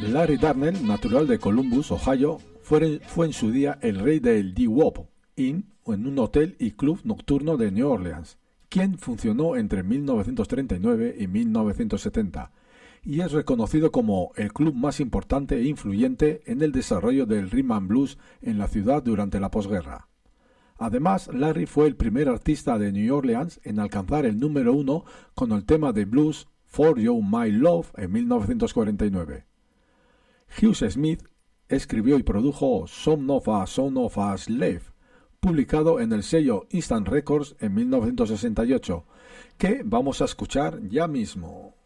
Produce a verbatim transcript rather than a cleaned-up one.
Larry Darnell, natural de Columbus, Ohio, fue, fue en su día el rey del doo-wop Inn, en un hotel y club nocturno de New Orleans, quien funcionó entre mil novecientos treinta y nueve y mil novecientos setenta, y es reconocido como el club más importante e influyente en el desarrollo del rhythm and blues en la ciudad durante la posguerra. Además, Larry fue el primer artista de New Orleans en alcanzar el número uno con el tema de blues For You My Love en mil novecientos cuarenta y nueve. Hughes Smith escribió y produjo Some of Us, Some of Us Live, publicado en el sello Instant Records en mil novecientos sesenta y ocho, que vamos a escuchar ya mismo.